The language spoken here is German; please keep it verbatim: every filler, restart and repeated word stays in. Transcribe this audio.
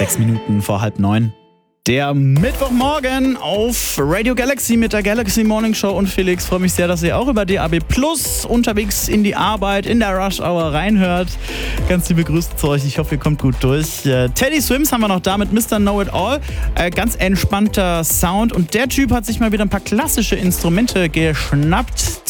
Sechs Minuten vor halb neun. Der Mittwochmorgen auf Radio Galaxy mit der Galaxy Morning Show und Felix. Freue mich sehr, dass ihr auch über D A B Plus unterwegs in die Arbeit, in der Rush Hour reinhört. Ganz liebe Grüße zu euch. Ich hoffe, ihr kommt gut durch. Äh, Teddy Swims haben wir noch da mit Mister Know It All. Äh, ganz entspannter Sound. Und der Typ hat sich mal wieder ein paar klassische Instrumente geschnappt.